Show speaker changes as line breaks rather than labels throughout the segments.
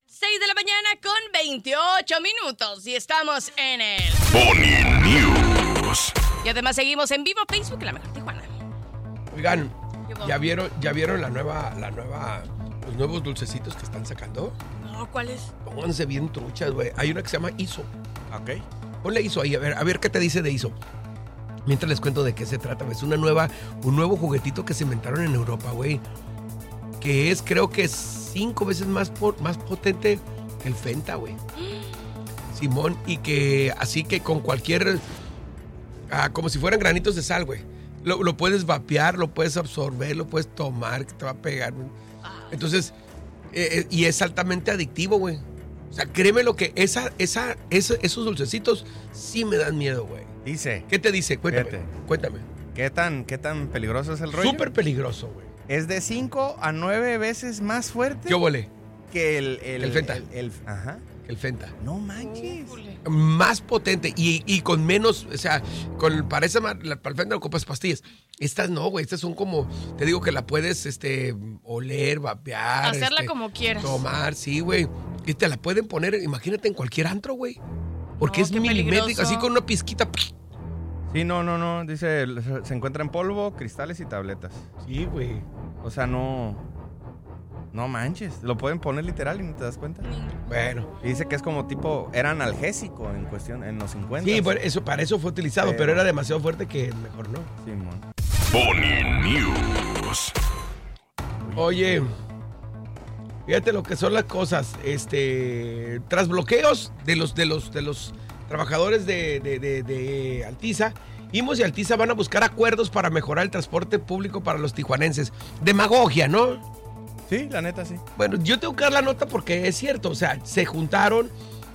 6 de la mañana con 28 minutos y estamos en el
Pony News.
Y además seguimos en vivo Facebook, La Mejor Tijuana.
Oigan, ¿ya vieron los nuevos dulcecitos que están sacando?
No, ¿cuál es?
Pónganse bien truchas, güey. Hay una que se llama ISO.
Ok.
Ponle ISO ahí, a ver qué te dice de ISO. Mientras les cuento de qué se trata, güey. Es un nuevo juguetito que se inventaron en Europa, güey. Que es, creo que 5 veces más potente que el Fenta, güey. Simón, y que así que con cualquier... como si fueran granitos de sal, güey. Lo puedes vapear, lo puedes absorber, lo puedes tomar, que te va a pegar, güey. Entonces, y es altamente adictivo, güey. O sea, créeme lo que esos dulcecitos sí me dan miedo, güey.
Dice.
¿Qué te dice? Cuéntame.
¿Qué tan peligroso es el rollo?
Súper peligroso, güey.
Es de 5 a 9 veces más fuerte.
¿Qué volé?
Que el
Fenta.
Ajá.
El Fenta.
No manches.
Más potente y con menos, o sea, para el Fenta ocupas pastillas. Estas no, güey, estas son como, te digo que la puedes oler, vapear.
Hacerla como quieras.
Tomar, sí, güey. Y te la pueden poner, imagínate, en cualquier antro, güey. Porque es milimétrico, así con una pizquita.
Sí, no. Dice, se encuentra en polvo, cristales y tabletas.
Sí, güey.
O sea, no manches. Lo pueden poner literal y no te das cuenta.
Bueno.
Y dice que es como tipo, era analgésico en los 50.
Sí, bueno, para eso fue utilizado, pero era demasiado fuerte que mejor no.
Simón.
Pony News.
Oye, fíjate lo que son las cosas. Tras bloqueos de los trabajadores de Altiza, IMSS y Altiza van a buscar acuerdos para mejorar el transporte público para los tijuanenses. Demagogia, ¿no?
Sí, la neta, sí.
Bueno, yo tengo que dar la nota porque es cierto. O sea, se juntaron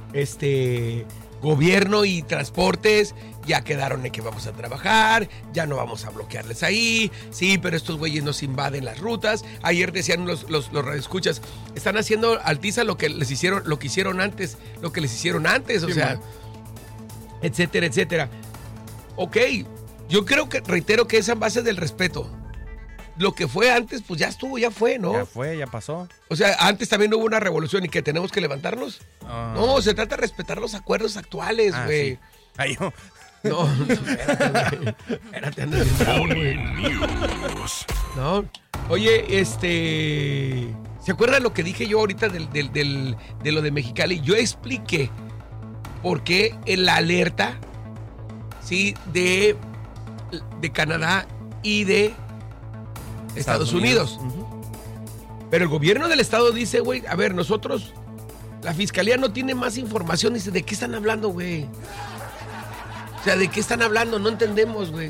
gobierno y transportes, ya quedaron en que vamos a trabajar, ya no vamos a bloquearles ahí. Sí, pero estos güeyes nos invaden las rutas. Ayer decían los radioescuchas, están haciendo Altiza lo que hicieron antes, o
Sí,
sea, etcétera, etcétera. Ok, yo creo que, reitero que es a base del respeto. Lo que fue antes, pues ya estuvo, ya fue, ¿no?
Ya pasó.
O sea, antes también hubo una revolución y que tenemos que levantarnos. No, se trata de respetar los acuerdos actuales, güey.
Sí. Ay, yo.
No, espérate, anda bien bravo, güey. No, oye, ¿se acuerdan lo que dije yo ahorita de lo de Mexicali? Yo expliqué por qué la alerta, sí, de Canadá y de Estados Unidos. Pero el gobierno del estado dice, güey, a ver, nosotros, la fiscalía no tiene más información. Dice, ¿de qué están hablando, güey? O sea, ¿de qué están hablando? No entendemos, güey.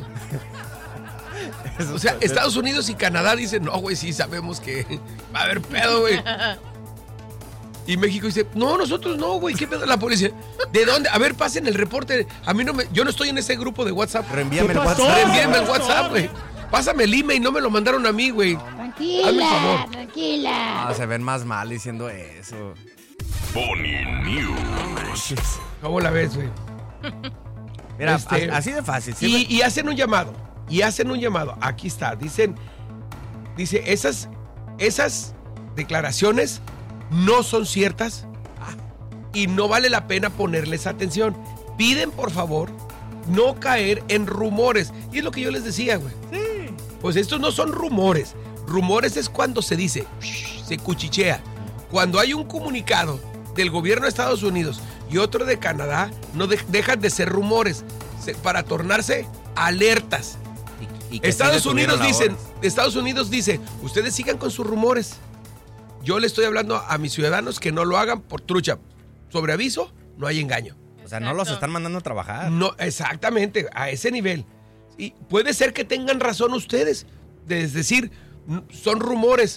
O sea, Estados Unidos y Canadá dicen, no, güey, sí sabemos que va a haber pedo, güey. Y México dice, no, nosotros no, güey, ¿qué pedo? La policía, ¿de dónde? A ver, pasen el reporte. A mí yo no estoy en ese grupo de WhatsApp.
Reenvíame el WhatsApp.
Reenvíame el WhatsApp, güey. Pásame el email, no me lo mandaron a mí, güey.
Tranquila, tranquila.
Se ven más mal diciendo eso.
Pony News.
¿Cómo la ves, güey?
Mira, así de fácil. ¿Sí?
Y hacen un llamado. Aquí está. Dice, esas declaraciones no son ciertas y no vale la pena ponerles atención. Piden, por favor, no caer en rumores. Y es lo que yo les decía, güey.
Sí.
Pues estos no son rumores. Rumores es cuando se dice, se cuchichea. Cuando hay un comunicado del gobierno de Estados Unidos y otro de Canadá, no dejan de ser rumores para tornarse alertas. Estados Unidos dice, ustedes sigan con sus rumores. Yo le estoy hablando a mis ciudadanos que no lo hagan por trucha. Sobre aviso, no hay engaño.
O sea, no los están mandando a trabajar.
No, exactamente, a ese nivel. Y puede ser que tengan razón ustedes, es decir, son rumores.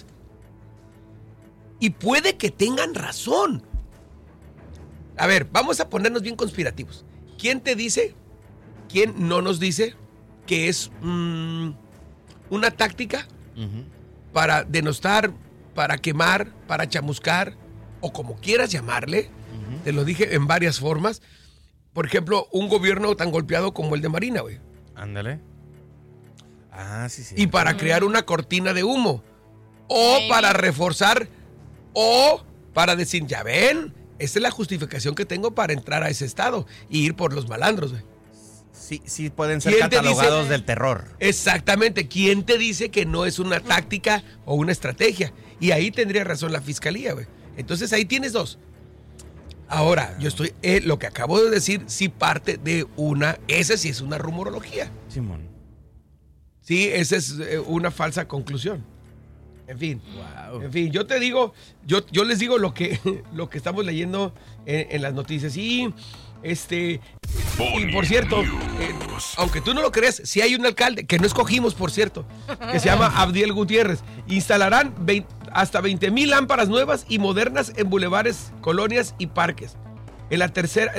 Y puede que tengan razón. A ver, vamos a ponernos bien conspirativos. ¿Quién te dice, quién no nos dice que es una táctica para denostar, para quemar, para chamuscar, o como quieras llamarle? Te lo dije en varias formas. Por ejemplo, un gobierno tan golpeado como el de Marina, güey.
Ándale. Sí.
Y para crear una cortina de humo. O para reforzar, o para decir, ya ven, esta es la justificación que tengo para entrar a ese estado y ir por los malandros, güey.
Sí pueden ser
¿Quién te
catalogados
dice?
del terror.
Exactamente. ¿Quién te dice que no es una táctica o una estrategia? Y ahí tendría razón la fiscalía, güey. Entonces ahí tienes dos. Ahora, yo estoy, lo que acabo de decir, sí parte de esa sí es una rumorología.
Simón.
Sí, esa es una falsa conclusión. En fin.
Wow.
En fin, yo te digo, yo les digo lo que estamos leyendo en las noticias. Y por cierto, aunque tú no lo creas, sí hay un alcalde, que no escogimos, por cierto, que se llama Abdiel Gutiérrez. Instalarán hasta 20,000 lámparas nuevas y modernas en bulevares, colonias y parques. En la tercera...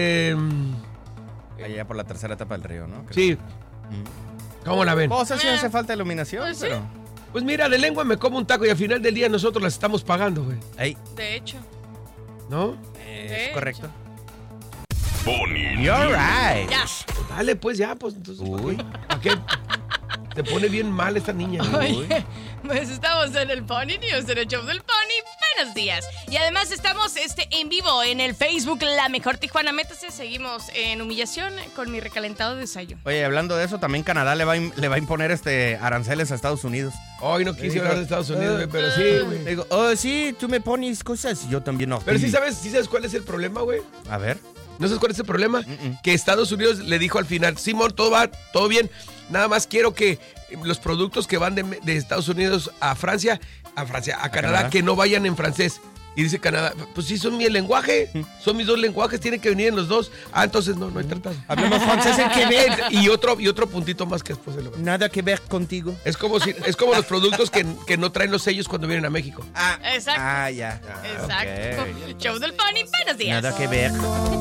Allá por la tercera etapa del río, ¿no? Creo.
sí. ¿Cómo la ven?
O sea, sí hace falta iluminación,
Pues sí.
pero...
Pues mira, de lengua me como un taco y al final del día nosotros las estamos pagando, güey.
Ahí,
De hecho.
¿No?
es correcto.
Bonnie
You're
News.
right.
Ya.
Pues dale, pues ya, pues entonces.
Uy.
¿Para qué? Te pone bien mal esta niña. güey.
Oye, pues estamos en el Pony News, en el show del Pony. Buenos días. Y además estamos en vivo en el Facebook La Mejor Tijuana. Métase, seguimos en humillación con mi recalentado desayuno.
Oye, hablando de eso, también Canadá le va a imponer aranceles a Estados Unidos.
Hoy no quise hablar de Estados Unidos, güey, pero sí,
Le
güey.
digo, sí, tú me pones cosas y yo también no.
Pero sí sabes cuál es el problema, güey.
A ver.
¿No sabes cuál es el problema? Que Estados Unidos le dijo al final, Simón, todo bien, nada más quiero que los productos que van de Estados Unidos a Canadá, que no vayan en francés. Y dice Canadá, pues sí, son mi lenguaje, son mis dos lenguajes, tienen que venir en los dos. Ah, entonces no hay tratado.
Hablemos francés en Quebec.
Y otro puntito más que después se lo...
Nada que ver contigo.
Es como los productos que no traen los sellos cuando vienen a México.
Exacto.
Ya.
Exacto.
Ok.
Show del Pony, buenos días.
Nada que ver.